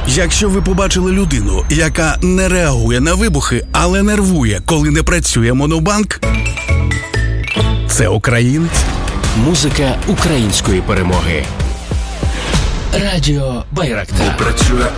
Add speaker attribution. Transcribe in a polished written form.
Speaker 1: Якщо ви побачили людину, яка не реагує на вибухи, але нервує, коли не працює монобанк, це українець.
Speaker 2: Музика української перемоги. Радіо Байрактар.
Speaker 3: Не працює